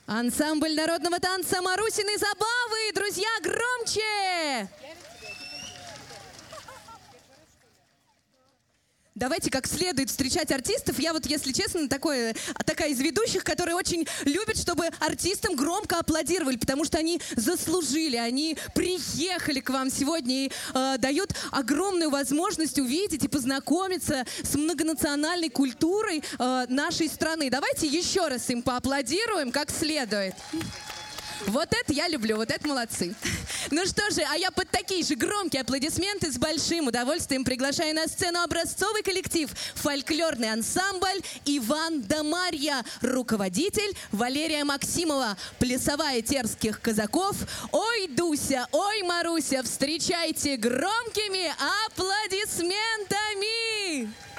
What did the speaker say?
Ансамбль народного танца «Марусины забавы». Друзья, громче! Давайте как следует встречать артистов. Я вот, если честно, такая из ведущих, которая очень любит, чтобы артистам громко аплодировали, потому что они заслужили, они приехали к вам сегодня и дают огромную возможность увидеть и познакомиться с многонациональной культурой нашей страны. Давайте еще раз им поаплодируем как следует. Вот это я люблю, вот это молодцы. Ну что же, а я под такие же громкие аплодисменты с большим удовольствием приглашаю на сцену образцовый коллектив, фольклорный ансамбль «Иван да Марья», руководитель Валерия Максимова, плясовая терских казаков. Ой, Дуся, ой, Маруся, встречайте громкими аплодисментами!